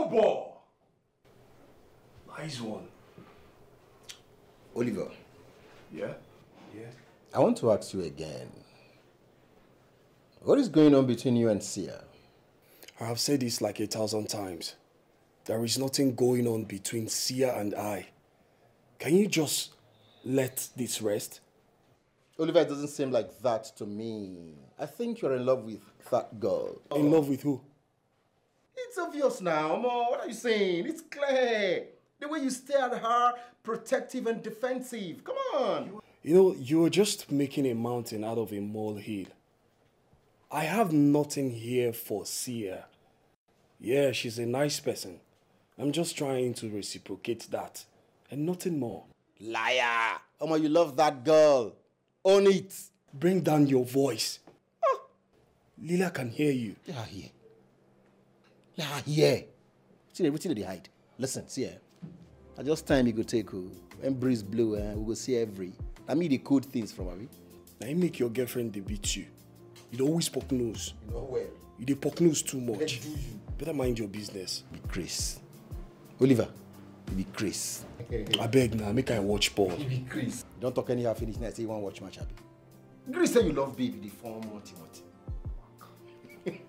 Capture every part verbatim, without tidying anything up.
ball. Nice one. Oliver. Yeah? Yeah. I want to ask you again. What is going on between you and Sia? I have said this like a thousand times. There is nothing going on between Sia and I. Can you just let this rest? Oliver, it doesn't seem like that to me. I think you're in love with that girl. In love with who? It's obvious now, Mo. What are you saying? It's clear. The way you stare at her, protective and defensive. Come on. You know, you're just making a mountain out of a molehill. I have nothing here for Sia. Yeah, she's a nice person. I'm just trying to reciprocate that. And nothing more. Liar. Omo, you love that girl. Own it. Bring down your voice. Oh, Lila can hear you. Let her hear. Let her hear. See, everything they hide. Listen, see her. I just time you go take her. When breeze blow, eh, we go see every. I mean the cool things from her. Now you make your girlfriend they beat you. You don't always poke nose. You know well. You dey poke nose too much. Let's do you. Better mind your business. Be Chris. Oliver, you be Chris. I beg now, make I watch ball. You be Chris. Don't talk anyhow finish now. Say you want to watch match, happy. Chris say you love baby, the form multi multi.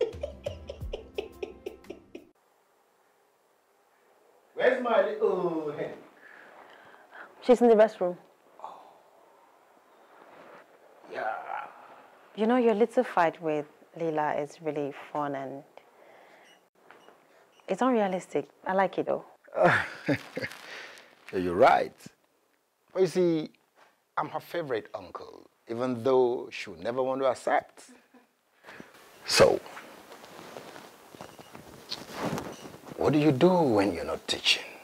Where's my little hen? She's in the restroom. Oh. Yeah. You know, your little fight with Lila is really fun and it's unrealistic. I like it though. You're right. But you see, I'm her favorite uncle, even though she would never want to accept. So, what do you do when you're not teaching?